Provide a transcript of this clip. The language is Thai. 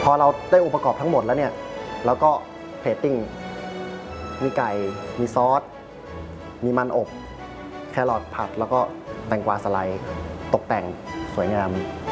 พอเราได้องค์ประกอบทั้งหมดแล้วเนี่ยแล้วก็เพลตติ้งมีไก่มีซอสมีมันอบแครอทผัดแล้วก็แตงกวาสไลด์ตกแต่งสวยงาม